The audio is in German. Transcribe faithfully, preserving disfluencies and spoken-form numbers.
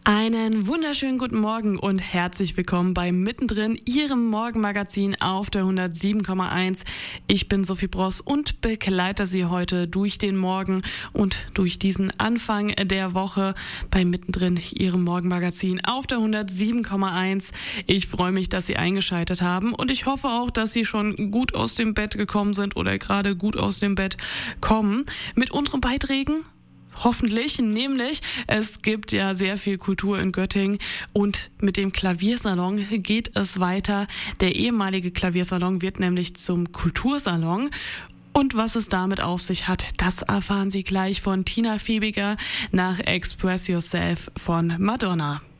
Einen wunderschönen guten Morgen und herzlich willkommen bei Mittendrin, Ihrem Morgenmagazin auf der hundertsieben Komma eins. Ich bin Sophie Bross und begleite Sie heute durch den Morgen und durch diesen Anfang der Woche bei Mittendrin, Ihrem Morgenmagazin auf der hundertsieben Komma eins. Ich freue mich, dass Sie eingeschaltet haben und ich hoffe auch, dass Sie schon gut aus dem Bett gekommen sind oder gerade gut aus dem Bett kommen. Mit unseren Beiträgen hoffentlich, nämlich es gibt ja sehr viel Kultur in Göttingen und mit dem Klaviersalon geht es weiter. Der ehemalige Klaviersalon wird nämlich zum Kultursalon. Und was es damit auf sich hat, das erfahren Sie gleich von Tina Fiebiger nach Express Yourself von Madonna.